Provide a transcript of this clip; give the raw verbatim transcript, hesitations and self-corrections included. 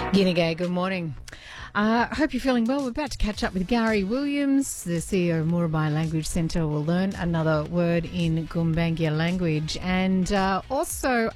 Guinea, good morning. I uh, hope you're feeling well. We're about to catch up with Gary Williams, the C E O of Murabai Language Centre. We'll learn another word in Gumbaynggirr language. And uh, also